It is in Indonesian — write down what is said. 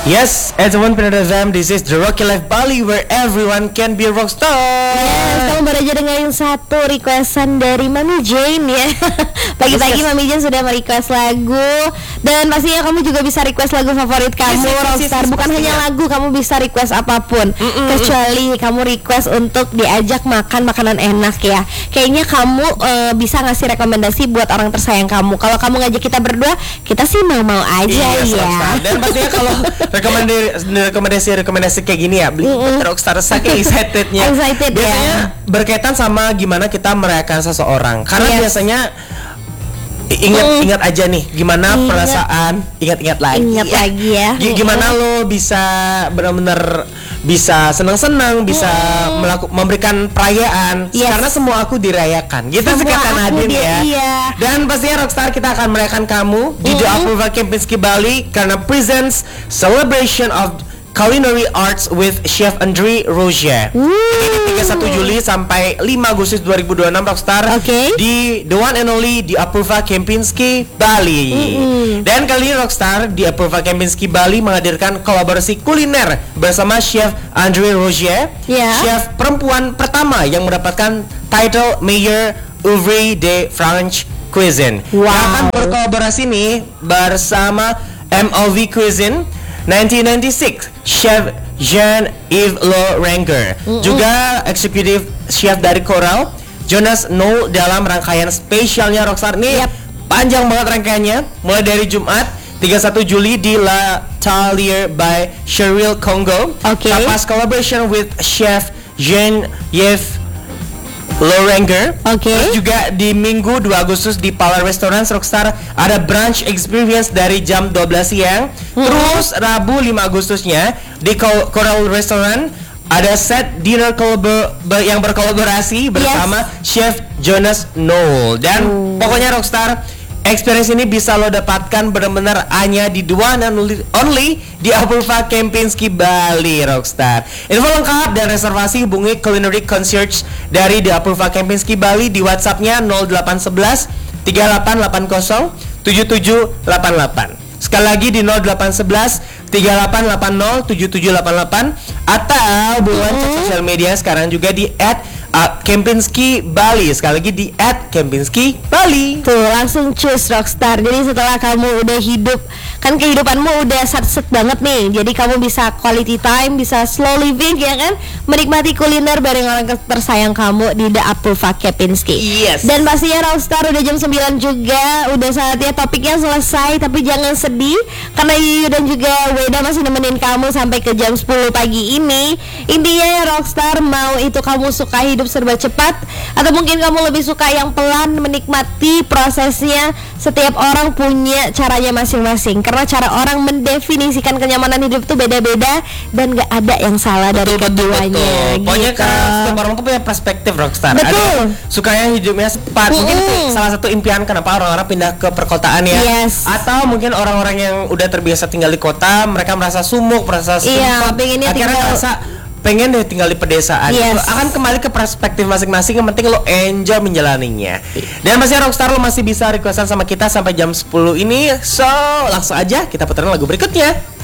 Yes, everyone Penadazam, this is the Rocky Life Bali where everyone can be a rockstar. Yes, kamu baru aja dengerin satu requestan dari Mami Jane ya. Pagi-pagi Mami Jane sudah merequest lagu. Dan pastinya kamu juga bisa request lagu favorit kamu, Rockstar. Bukan hanya lagu, kamu bisa request apapun. Kecuali kamu request untuk diajak makan makanan enak ya. Kayaknya kamu bisa ngasih rekomendasi buat orang tersayang kamu. Kalau kamu ngajak kita berdua, kita sih mau-mau aja ya. Rockstar. Dan pastinya kalau rekomendasi kayak gini ya, Rockstar saking excitednya. Biasanya berkaitan sama gimana kita merayakan seseorang. Karena biasanya ingat aja nih gimana perasaan, ingat lagi ya. Gimana lo bisa benar-benar bisa senang-senang, bisa memberikan perayaan karena semua aku dirayakan. Gitu sekarang Nadine ya. Dan pastinya Rockstar kita akan merayakan kamu di The Apurva Kempinski Bali karena presents celebration of Culinary Arts with Chef Andre Roger. 31 Juli sampai 5 Agustus 2026 Rockstar di the one and only di Apurva Kempinski Bali. Dan kali ini Rockstar di Apurva Kempinski Bali menghadirkan kolaborasi kuliner bersama Chef Andre Roger, chef perempuan pertama yang mendapatkan title Meilleur Ouvrier de French Cuisine. Akan berkolaborasi nih bersama MOV Cuisine 1996 Chef Jean-Yves Le Ranger, juga eksekutif chef dari Coral Jonas No dalam rangkaian spesialnya Rockstar nih. Panjang banget rangkaiannya, mulai dari Jumat 31 Juli di La Talier by Cheryl Congo. Tapas collaboration with Chef Jean-Yves Lorenger. Terus juga di Minggu 2 Agustus di Pala Restaurant Rockstar ada brunch experience dari jam 12 siang. Terus Rabu 5 Agustusnya di Coral Restaurant ada set dinner yang berkolaborasi bersama Chef Jonas Noel. Dan pokoknya Rockstar experience ini bisa lo dapatkan benar-benar hanya di the one and only di Apurva Kempinski Bali Rockstar. Info lengkap dan reservasi hubungi Culinary Concierge dari The Apurva Kempinski Bali di WhatsApp-nya 0811 3880 7788. Sekali lagi di 0811 3880 7788 atau buruan cek sosial media sekarang juga di @Kempinski Bali. Sekali lagi di @Kempinski Bali. Tuh langsung cus Rockstar. Jadi setelah kamu udah hidup, kan kehidupanmu udah set banget nih. Jadi kamu bisa quality time, bisa slow living ya kan, menikmati kuliner bareng orang tersayang kamu di The Apurva Kempinski. Dan pastinya Rockstar udah jam 9 juga, udah saatnya topiknya selesai. Tapi jangan sedih karena Yuyu dan juga Weda masih nemenin kamu sampai ke jam 10 pagi ini. Intinya ya Rockstar, mau itu kamu suka hidup serba cepat atau mungkin kamu lebih suka yang pelan, menikmati prosesnya. Setiap orang punya caranya masing-masing, karena cara orang mendefinisikan kenyamanan hidup itu beda-beda dan gak ada yang salah dari keduanya. Pokoknya setiap orang tuh punya perspektif Rockstar. Ada sukanya hidupnya cepat, mungkin itu salah satu impian kenapa orang-orang pindah ke perkotaan ya. Atau mungkin orang-orang yang udah terbiasa tinggal di kota, mereka merasa sumuk, merasa sumpah, akhirnya merasa pengen deh tinggal di pedesaan. Akan kembali ke perspektif masing-masing, yang penting lo enjoy menjalaninya. Dan masih Rockstar, lo masih bisa requestan sama kita sampai jam 10 ini. So langsung aja kita puterin lagu berikutnya.